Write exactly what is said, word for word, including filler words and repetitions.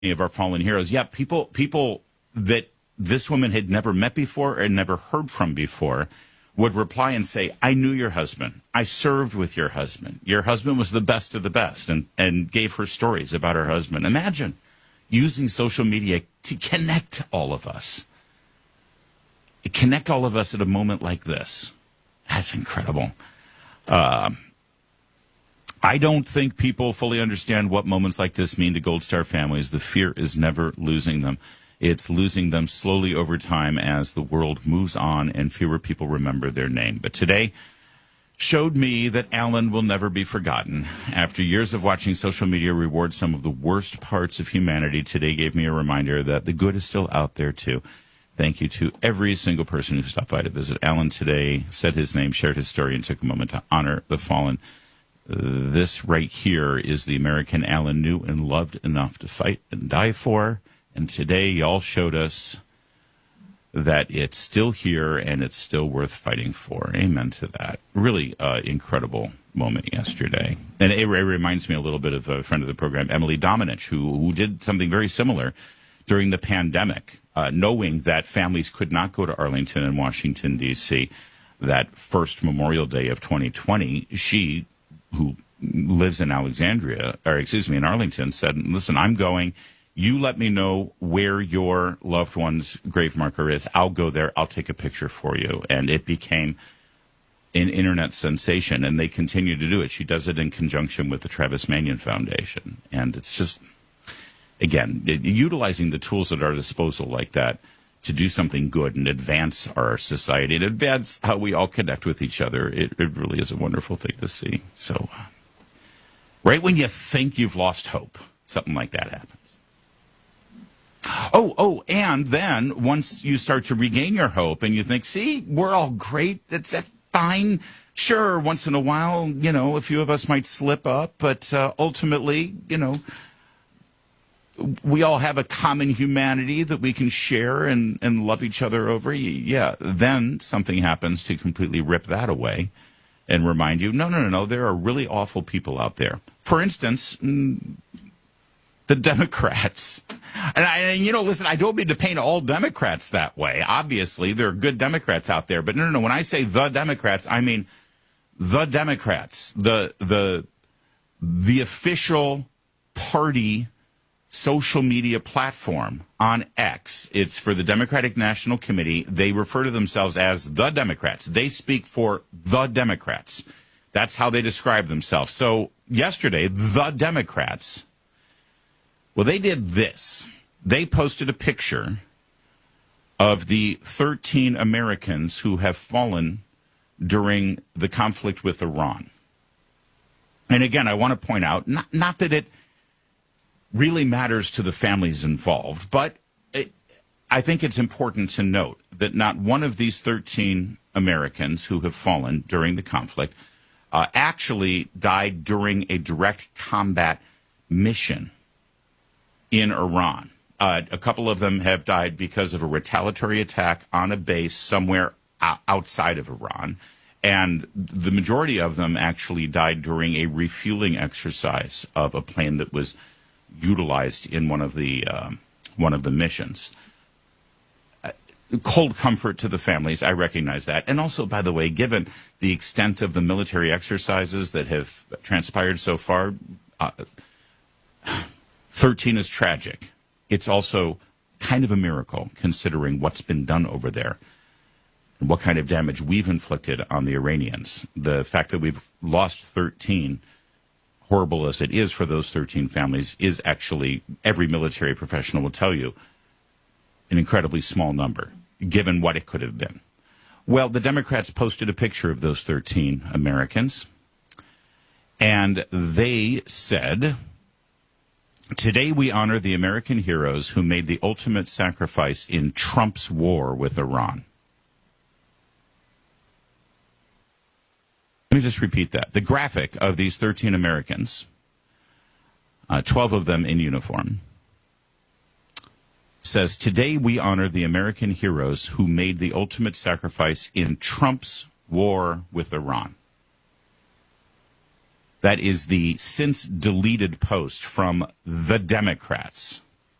of our fallen heroes. Yeah, people people that this woman had never met before and never heard from before would reply and say, I knew your husband. I served with your husband. Your husband was the best of the best, and, and gave her stories about her husband. Imagine using social media to connect all of us. Connect all of us at a moment like this. That's incredible. Uh, I don't think people fully understand what moments like this mean to Gold Star families. The fear is never losing them. It's losing them slowly over time as the world moves on and fewer people remember their name. But today showed me that Alan will never be forgotten. After years of watching social media reward some of the worst parts of humanity, today gave me a reminder that the good is still out there too. Thank you to every single person who stopped by to visit Alan today, said his name, shared his story, and took a moment to honor the fallen. Uh, this right here is the American Alan knew and loved enough to fight and die for. And today y'all showed us that it's still here and it's still worth fighting for. Amen to that. Really uh, incredible moment yesterday. And it, it reminds me a little bit of a friend of the program, Emily Dominich, who, who did something very similar during the pandemic, uh, knowing that families could not go to Arlington and Washington, D C that first Memorial Day of twenty twenty. She, who lives in Alexandria, or excuse me, in Arlington, said, listen, I'm going. You let me know where your loved one's grave marker is. I'll go there. I'll take a picture for you. And it became an internet sensation, and they continue to do it. She does it in conjunction with the Travis Manion Foundation. And it's just, again, utilizing the tools at our disposal like that to do something good and advance our society and advance how we all connect with each other. It, it really is a wonderful thing to see. So uh, right when you think you've lost hope, something like that happens. Oh, oh, and then once you start to regain your hope and you think, see, we're all great, that's, that's fine. Sure, once in a while, you know, a few of us might slip up, but uh, ultimately, you know, we all have a common humanity that we can share and, and love each other over. Yeah, then something happens to completely rip that away and remind you, no, no, no, no, there are really awful people out there. For instance, the Democrats. And, I, and, you know, listen, I don't mean to paint all Democrats that way. Obviously, there are good Democrats out there. But no, no, no, when I say the Democrats, I mean the Democrats, the the the official party social media platform on X. It's for the Democratic National Committee. They refer to themselves as the Democrats. They speak for the Democrats. That's how they describe themselves. So yesterday, the Democrats, well, they did this. They posted a picture of the thirteen Americans who have fallen during the conflict with Iran. And again, I want to point out, not, not that it really matters to the families involved, but it, I think it's important to note that not one of these thirteen Americans who have fallen during the conflict uh, actually died during a direct combat mission in Iran. Uh, a couple of them have died because of a retaliatory attack on a base somewhere outside of Iran. And the majority of them actually died during a refueling exercise of a plane that was utilized in one of the uh, one of the missions. Uh, cold comfort to the families, I recognize that. And also, by the way, given the extent of the military exercises that have transpired so far, uh, thirteen is tragic. It's also kind of a miracle considering what's been done over there and what kind of damage we've inflicted on the Iranians. The fact that we've lost thirteen, horrible as it is for those thirteen families, is actually, every military professional will tell you, an incredibly small number, given what it could have been. Well, the Democrats posted a picture of those thirteen Americans, and they said, today we honor the American heroes who made the ultimate sacrifice in Trump's war with Iran. Let me just repeat that. The graphic of these thirteen Americans, uh, twelve of them in uniform, says, today we honor the American heroes who made the ultimate sacrifice in Trump's war with Iran. That is the since deleted post from the Democrats.